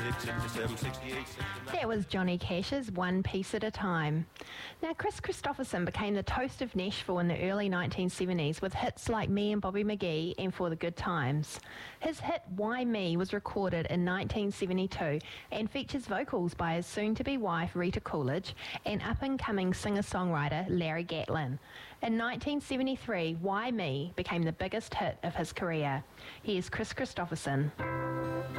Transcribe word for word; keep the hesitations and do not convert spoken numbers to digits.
sixty-seven, sixty-eight, sixty-nine. That was Johnny Cash's One Piece at a Time. Now, Chris Christopherson became the toast of Nashville in the early nineteen seventies with hits like Me and Bobby McGee and For the Good Times. His hit Why Me was recorded in nineteen seventy-two and features vocals by his soon-to-be wife Rita Coolidge and up-and-coming singer-songwriter Larry Gatlin. In nineteen seventy-three, Why Me became the biggest hit of his career. Here's Chris Christopherson.